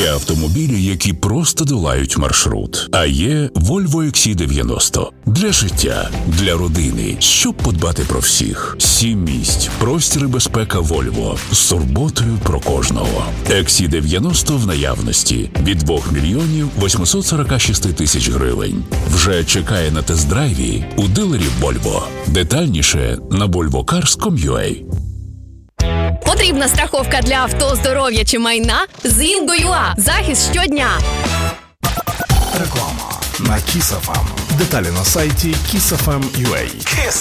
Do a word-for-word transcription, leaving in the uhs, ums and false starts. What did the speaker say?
Є автомобілі, які просто долають маршрут. А є Volvo ікс сі дев'яносто. Для життя, для родини, щоб подбати про всіх. Сім місць, простір і безпека Volvo. З турботою про кожного. ікс сі дев'яносто в наявності. Від двох мільйонів восьмисот сорок шість тисяч гривень. Вже чекає на тест-драйві у дилерів Volvo. Детальніше на volvo cars крапка ком крапка ю а. Потрібна страховка для авто, здоров'я чи майна? З Інго.ua. Захист щодня. Реклама на Kiss еф ем. Деталі на сайті kiss еф ем крапка ю а.